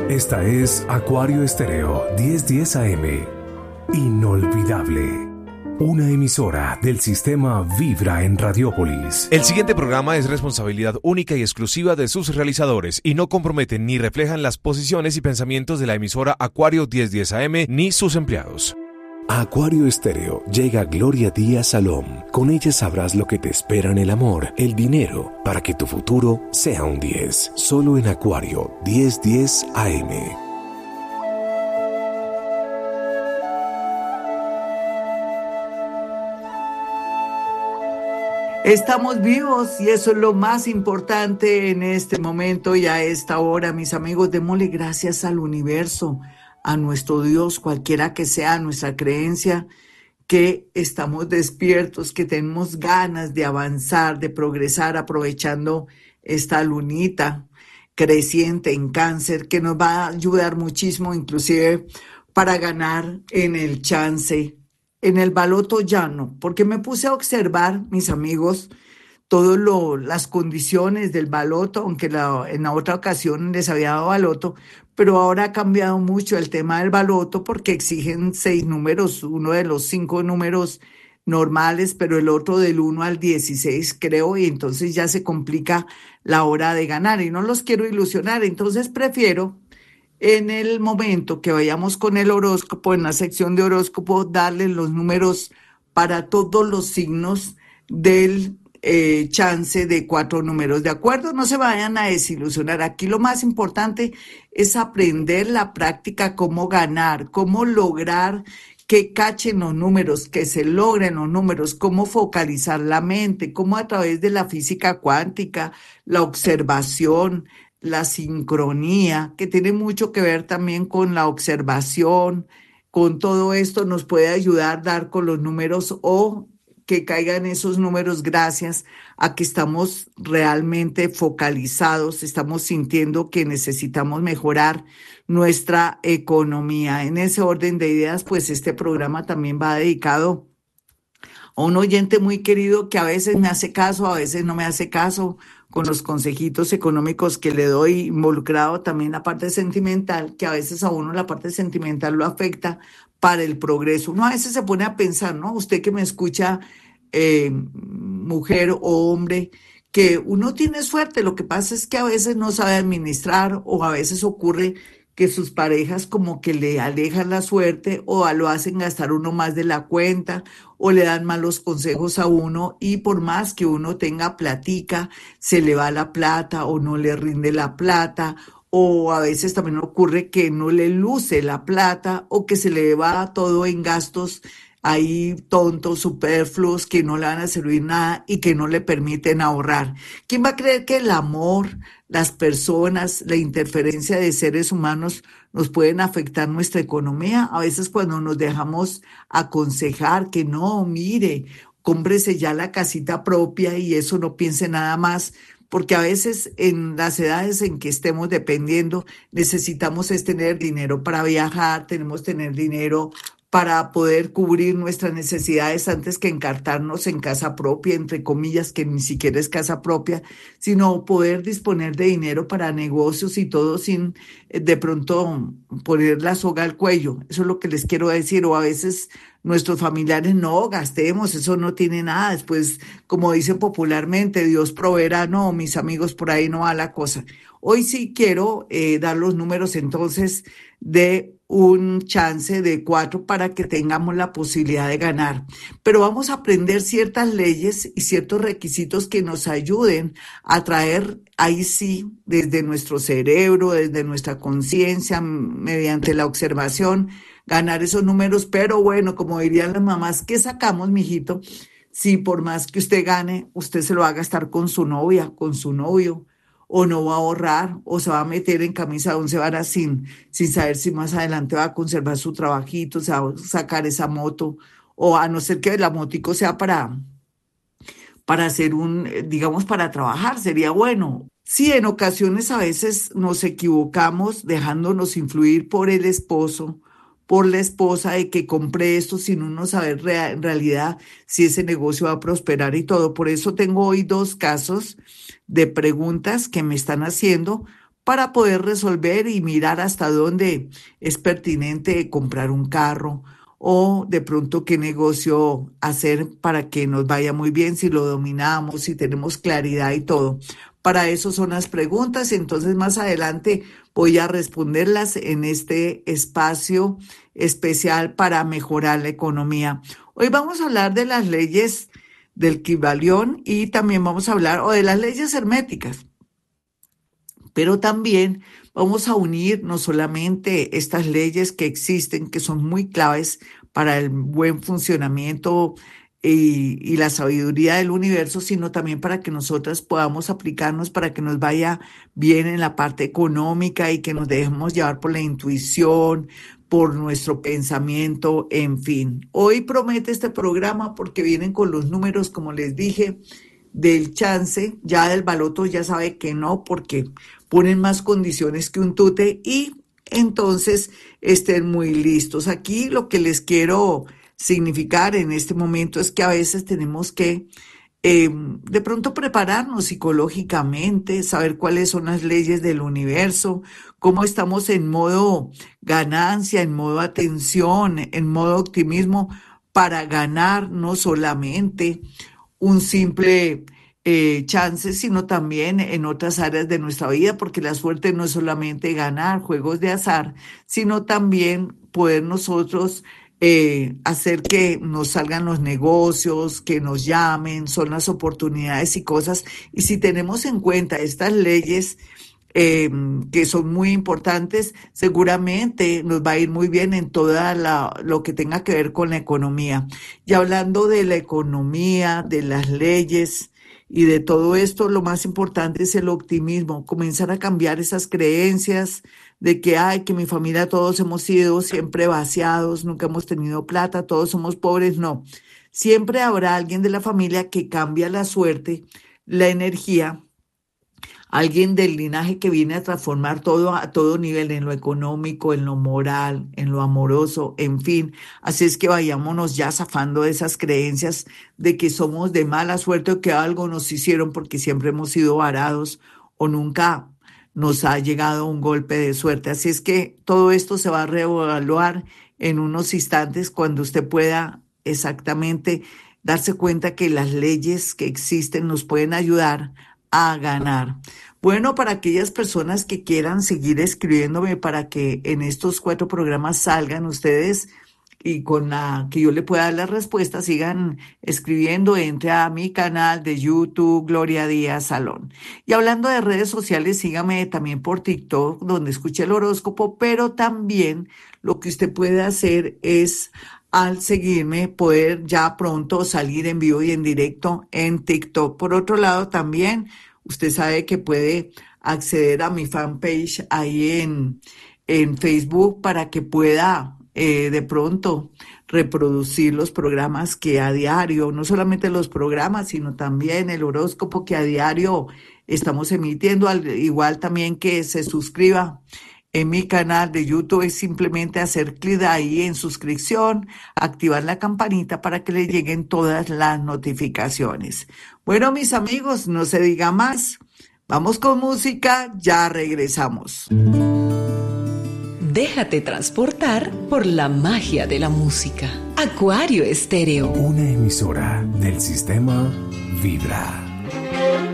Esta es Acuario Estéreo 1010 AM. Inolvidable. Una emisora del sistema Vibra en Radiópolis. El siguiente programa es responsabilidad única y exclusiva de sus realizadores y no comprometen ni reflejan las posiciones y pensamientos de la emisora Acuario 1010 AM ni sus empleados. A Acuario Estéreo llega Gloria Díaz Salom. Con ella sabrás lo que te espera en el amor, el dinero, para que tu futuro sea un 10. Solo en Acuario 1010 AM. Estamos vivos y eso es lo más importante en este momento y a esta hora, mis amigos. Démosle gracias al universo, a nuestro Dios, cualquiera que sea nuestra creencia, que estamos despiertos, que tenemos ganas de avanzar, de progresar, aprovechando esta lunita creciente en Cáncer, que nos va a ayudar muchísimo, inclusive para ganar en el chance. En el baloto ya no, porque me puse a observar, mis amigos, todas las condiciones del baloto, aunque en la otra ocasión les había dado baloto, pero ahora ha cambiado mucho el tema del baloto porque exigen 6 números, uno de los 5 números normales, pero el otro del 1 al 16, creo, y entonces ya se complica la hora de ganar y no los quiero ilusionar, entonces prefiero en el momento que vayamos con el horóscopo, en la sección de horóscopo, darles los números para todos los signos del chance de 4 números, ¿de acuerdo? No se vayan a desilusionar. Aquí lo más importante es aprender la práctica, cómo ganar, cómo lograr que cachen los números, que se logren los números, cómo focalizar la mente, cómo a través de la física cuántica, la observación, la sincronía, que tiene mucho que ver también con la observación, con todo esto nos puede ayudar a dar con los números o que caigan esos números gracias a que estamos realmente focalizados, estamos sintiendo que necesitamos mejorar nuestra economía. En ese orden de ideas, pues este programa también va dedicado a un oyente muy querido que a veces me hace caso, a veces no me hace caso, con los consejitos económicos que le doy, involucrado también la parte sentimental, que a veces a uno la parte sentimental lo afecta para el progreso. Uno a veces se pone a pensar, ¿no? Usted que me escucha, mujer o hombre, que uno tiene suerte, lo que pasa es que a veces no sabe administrar o a veces ocurre que sus parejas como que le alejan la suerte o lo hacen gastar uno más de la cuenta o le dan malos consejos a uno y por más que uno tenga platica, se le va la plata o no le rinde la plata o a veces también ocurre que no le luce la plata o que se le va todo en gastos ahí tontos, superfluos, que no le van a servir nada y que no le permiten ahorrar. ¿Quién va a creer que el amor, las personas, la interferencia de seres humanos nos pueden afectar nuestra economía? A veces cuando nos dejamos aconsejar que no, mire, cómprese ya la casita propia y eso, no piense nada más, porque a veces en las edades en que estemos dependiendo necesitamos es tener dinero para viajar, tenemos que tener dinero para poder cubrir nuestras necesidades antes que encartarnos en casa propia, entre comillas, que ni siquiera es casa propia, sino poder disponer de dinero para negocios y todo sin de pronto poner la soga al cuello. Eso es lo que les quiero decir. O a veces nuestros familiares, no, gastemos, eso no tiene nada. Después, como dicen popularmente, Dios proveerá. No, mis amigos, por ahí no va la cosa. Hoy sí quiero dar los números entonces de un chance de 4 para que tengamos la posibilidad de ganar. Pero vamos a aprender ciertas leyes y ciertos requisitos que nos ayuden a traer ahí sí, desde nuestro cerebro, desde nuestra conciencia, mediante la observación, ganar esos números. Pero bueno, como dirían las mamás, ¿qué sacamos, mijito? Si por más que usted gane, usted se lo va a gastar con su novia, con su novio, o no va a ahorrar, o se va a meter en camisa de once varas sin saber si más adelante va a conservar su trabajito, se va a sacar esa moto, o a no ser que la motico sea para hacer digamos, para trabajar, sería bueno. Sí, en ocasiones a veces nos equivocamos dejándonos influir por el esposo, por la esposa, de que compré esto sin uno saber en realidad si ese negocio va a prosperar y todo. Por eso tengo hoy 2 casos de preguntas que me están haciendo para poder resolver y mirar hasta dónde es pertinente comprar un carro o de pronto qué negocio hacer para que nos vaya muy bien, si lo dominamos, si tenemos claridad y todo. Para eso son las preguntas, entonces más adelante voy a responderlas en este espacio especial para mejorar la economía. Hoy vamos a hablar de las leyes del Kybalión y también vamos a hablar o de las leyes herméticas, pero también vamos a unir no solamente estas leyes que existen, que son muy claves para el buen funcionamiento y la sabiduría del universo, sino también para que nosotras podamos aplicarnos para que nos vaya bien en la parte económica y que nos dejemos llevar por la intuición, por nuestro pensamiento, en fin. Hoy promete este programa porque vienen con los números, como les dije, del chance, ya del baloto ya sabe que no, porque ponen más condiciones que un tute y entonces estén muy listos. Aquí lo que les quiero significar en este momento es que a veces tenemos que de pronto prepararnos psicológicamente, saber cuáles son las leyes del universo, cómo estamos en modo ganancia, en modo atención, en modo optimismo para ganar no solamente un simple chance, sino también en otras áreas de nuestra vida, porque la suerte no es solamente ganar juegos de azar, sino también poder nosotros hacer que nos salgan los negocios, que nos llamen, son las oportunidades y cosas. Y si tenemos en cuenta estas leyes que son muy importantes, seguramente nos va a ir muy bien en toda lo que tenga que ver con la economía. Y hablando de la economía, de las leyes y de todo esto, lo más importante es el optimismo, comenzar a cambiar esas creencias de que, ay, que mi familia todos hemos sido siempre vaciados, nunca hemos tenido plata, todos somos pobres. No, siempre habrá alguien de la familia que cambia la suerte, la energía, alguien del linaje que viene a transformar todo a todo nivel, en lo económico, en lo moral, en lo amoroso, en fin. Así es que vayámonos ya zafando de esas creencias de que somos de mala suerte o que algo nos hicieron porque siempre hemos sido varados o nunca nos ha llegado un golpe de suerte. Así es que todo esto se va a reevaluar en unos instantes cuando usted pueda exactamente darse cuenta que las leyes que existen nos pueden ayudar a ganar. Bueno, para aquellas personas que quieran seguir escribiéndome para que en estos 4 programas salgan ustedes y con la que yo le pueda dar las respuestas, sigan escribiendo, entre a mi canal de YouTube, Gloria Díaz Salón. Y hablando de redes sociales, sígame también por TikTok, donde escuche el horóscopo, pero también lo que usted puede hacer es, al seguirme, poder ya pronto salir en vivo y en directo en TikTok. Por otro lado, también usted sabe que puede acceder a mi fanpage ahí en Facebook para que pueda de pronto reproducir los programas que a diario, no solamente los programas, sino también el horóscopo que a diario estamos emitiendo, al igual también que se suscriba en mi canal de YouTube. Es simplemente hacer clic ahí en suscripción, activar la campanita para que le lleguen todas las notificaciones. Bueno, mis amigos, no se diga más. Vamos con música, ya regresamos. Déjate transportar por la magia de la música. Acuario Estéreo. Una emisora del sistema Vibra.